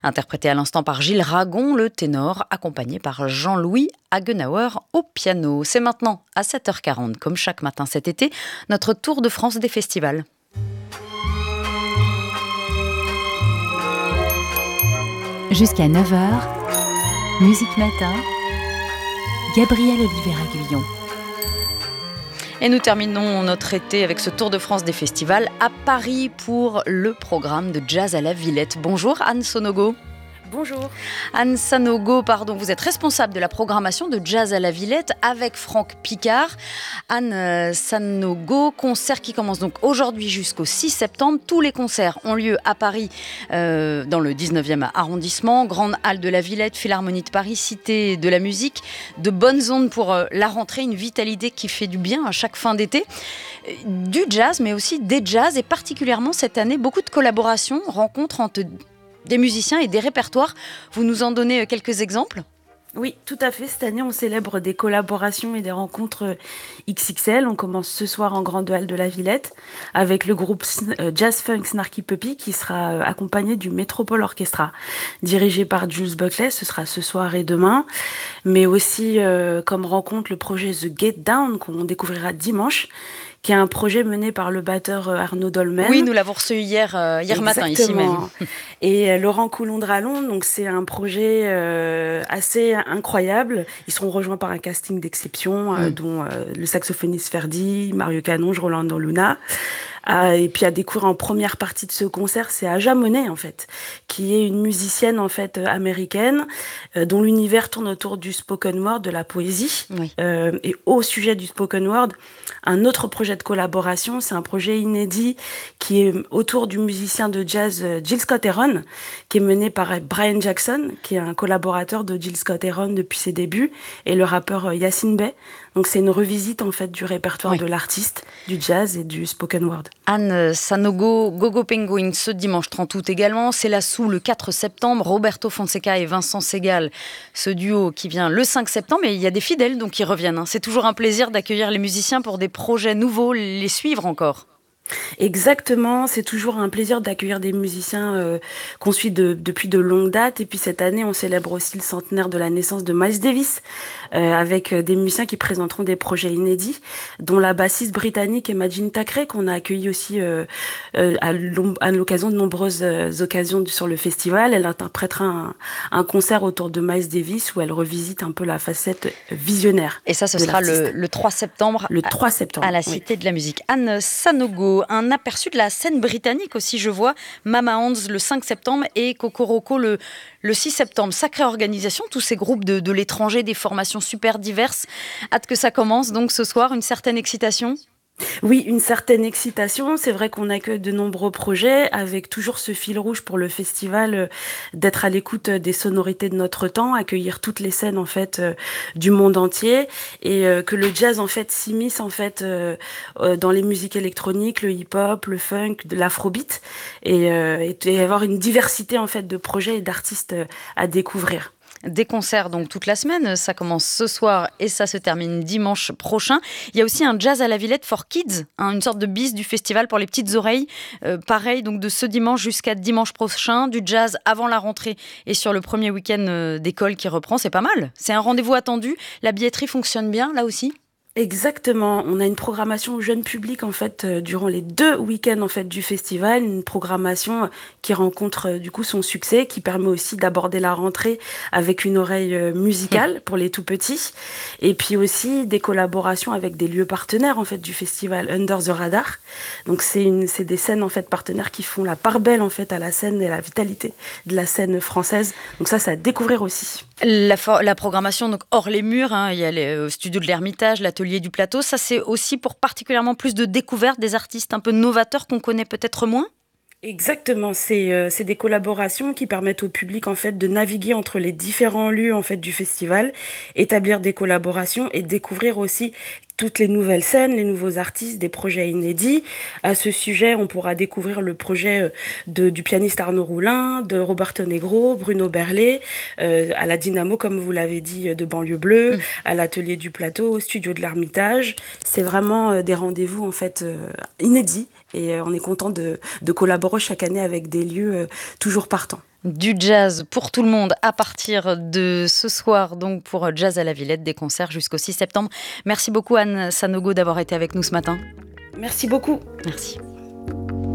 Interprété à l'instant par Gilles Ragon, le ténor, accompagné par Jean-Louis Hagenauer au piano. C'est maintenant à 7h40, comme chaque matin cet été, notre tour de France des festivals. Jusqu'à 9h, Musique Matin, Gabriel Olivier-Aguillon. Et nous terminons notre été avec ce tour de France des festivals à Paris pour le programme de Jazz à la Villette. Bonjour Anne Sanogo. Bonjour. Anne Sanogo, vous êtes responsable de la programmation de Jazz à la Villette avec Franck Picard. Anne Sanogo, concert qui commence donc aujourd'hui jusqu'au 6 septembre. Tous les concerts ont lieu à Paris, dans le 19e arrondissement. Grande halle de la Villette, Philharmonie de Paris, Cité de la musique. De bonnes ondes pour la rentrée, une vitalité qui fait du bien à chaque fin d'été. Du jazz, mais aussi des jazz et particulièrement cette année, beaucoup de collaborations, rencontres entre des musiciens et des répertoires. Vous nous en donnez quelques exemples ? Oui, tout à fait. Cette année, on célèbre des collaborations et des rencontres XXL. On commence ce soir en Grande Halle de la Villette avec le groupe Jazz Funk Snarky Puppy qui sera accompagné du Metropole Orchestra, dirigé par Jules Buckley. Ce sera ce soir et demain. Mais aussi, comme rencontre, le projet The Get Down qu'on découvrira dimanche, qui est un projet mené par le batteur Arnaud Dolmen. Oui, nous l'avons reçu hier matin, ici même. Et Laurent Coulon-Dralon, donc c'est un projet assez incroyable. Ils seront rejoints par un casting d'exception, dont le saxophoniste Ferdi, Mario Canonge, Rolando Luna. Et puis à découvrir en première partie de ce concert, c'est Aja Monet en fait, qui est une musicienne en fait américaine, dont l'univers tourne autour du spoken word, de la poésie. Oui. Et au sujet du spoken word, un autre projet de collaboration, c'est un projet inédit qui est autour du musicien de jazz Gil Scott-Heron, qui est mené par Brian Jackson, qui est un collaborateur de Gil Scott-Heron depuis ses débuts, et le rappeur Yacine Bey. Donc c'est une revisite en fait du répertoire de l'artiste, du jazz et du spoken word. Anne Sanogo, Gogo Penguin ce dimanche 30 août également, C'est la Sou le 4 septembre, Roberto Fonseca et Vincent Segal, ce duo qui vient le 5 septembre, et il y a des fidèles donc qui reviennent. C'est toujours un plaisir d'accueillir les musiciens pour des projets nouveaux, les suivre encore. Exactement, c'est toujours un plaisir d'accueillir des musiciens qu'on suit depuis de longues dates. Et puis cette année, on célèbre aussi le centenaire de la naissance de Miles Davis, avec des musiciens qui présenteront des projets inédits, dont la bassiste britannique Imagine Thackeray, qu'on a accueilli aussi à l'occasion de nombreuses occasions sur le festival. Elle interprétera un concert autour de Miles Davis où elle revisite un peu la facette visionnaire. Et ça, ce sera le 3 septembre. Le 3 septembre. À la Cité de la musique. Anne Sanogo. Un aperçu de la scène britannique aussi, je vois. Mama Hans le 5 septembre et Kokoroko le 6 septembre. Sacrée organisation, tous ces groupes de l'étranger, des formations super diverses. Hâte que ça commence, donc ce soir, une certaine excitation. Oui, une certaine excitation. C'est vrai qu'on accueille de nombreux projets avec toujours ce fil rouge pour le festival d'être à l'écoute des sonorités de notre temps, accueillir toutes les scènes en fait du monde entier et que le jazz en fait s'immisce en fait dans les musiques électroniques, le hip-hop, le funk, de l'afrobeat et avoir une diversité en fait de projets et d'artistes à découvrir. Des concerts donc toute la semaine, ça commence ce soir et ça se termine dimanche prochain. Il y a aussi un Jazz à la Villette for Kids, une sorte de bis du festival pour les petites oreilles. Pareil, donc de ce dimanche jusqu'à dimanche prochain, du jazz avant la rentrée et sur le premier week-end d'école qui reprend, c'est pas mal. C'est un rendez-vous attendu, la billetterie fonctionne bien là aussi ? Exactement, on a une programmation jeune public en fait durant les 2 week-ends en fait du festival, une programmation qui rencontre du coup son succès, qui permet aussi d'aborder la rentrée avec une oreille musicale pour les tout petits, et puis aussi des collaborations avec des lieux partenaires en fait du festival Under the Radar. Donc c'est des scènes en fait partenaires qui font la part belle en fait à la scène et à la vitalité de la scène française. Donc ça à découvrir aussi. La programmation donc hors les murs, il y a le studio de l'Ermitage, l'atelier du plateau, ça c'est aussi pour particulièrement plus de découvertes des artistes un peu novateurs qu'on connaît peut-être moins ? Exactement, c'est des collaborations qui permettent au public en fait de naviguer entre les différents lieux en fait du festival, établir des collaborations et découvrir aussi toutes les nouvelles scènes, les nouveaux artistes, des projets inédits. À ce sujet, on pourra découvrir le projet du pianiste Arnaud Roulin, de Roberto Negro, Bruno Berlet, à la Dynamo, comme vous l'avez dit, de Banlieue Bleue, à l'Atelier du Plateau, au Studio de l'Ermitage. C'est vraiment des rendez-vous en fait inédits et on est content de collaborer chaque année avec des lieux toujours partants. Du jazz pour tout le monde à partir de ce soir, donc pour Jazz à la Villette, des concerts jusqu'au 6 septembre. Merci beaucoup Anne Sanogo d'avoir été avec nous ce matin. Merci beaucoup. Merci.